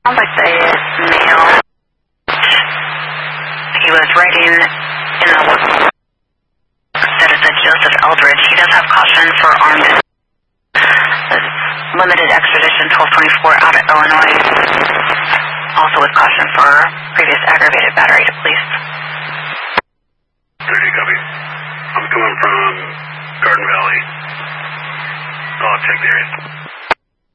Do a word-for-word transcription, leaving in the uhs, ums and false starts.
Sounds like the male. He was writing in the work that it's a Joseph Eldridge. He does have caution for armed limited extradition twelve twenty-four out of Illinois. Also with caution for previous aggravated battery to police. thirty copy. I'm coming from Garden Valley. I'll check the area.